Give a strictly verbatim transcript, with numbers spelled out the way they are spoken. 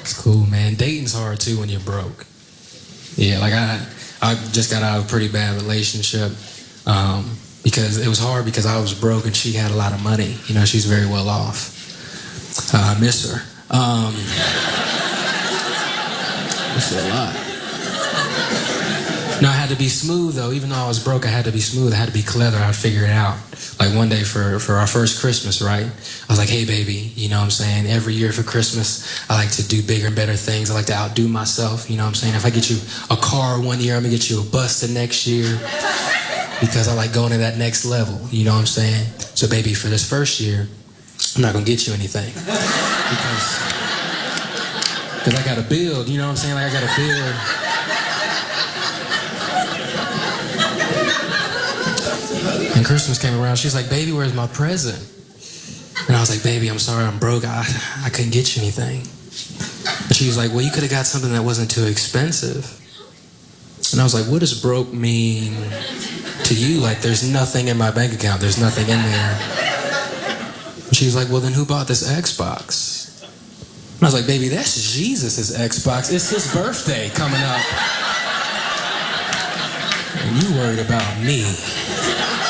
It's cool, man. Dating's hard too when you're broke. Yeah, like I, I just got out of a pretty bad relationship um, because it was hard because I was broke and she had a lot of money. You know, she's very well off. Uh, I miss her. Um, miss her a lot. No, I had to be smooth though. Even though I was broke, I had to be smooth. I had to be clever. I'd figure it out. Like one day for, for our first Christmas, right? I was like, hey baby, you know what I'm saying? Every year for Christmas, I like to do bigger and better things. I like to outdo myself, you know what I'm saying? If I get you a car one year, I'm gonna get you a bus the next year because I like going to that next level, you know what I'm saying? So baby, for this first year, I'm not gonna get you anything because, because I gotta build, you know what I'm saying? Like I gotta build. And Christmas came around, she's like, baby, where's my present? And I was like, baby, I'm sorry, I'm broke. I, I couldn't get you anything. And she was like, well, you could have got something that wasn't too expensive. And I was like, what does broke mean to you? Like, there's nothing in my bank account. There's nothing in there. And she was like, well, then who bought this Xbox? And I was like, baby, that's Jesus' Xbox. It's his birthday coming up. And you worried about me.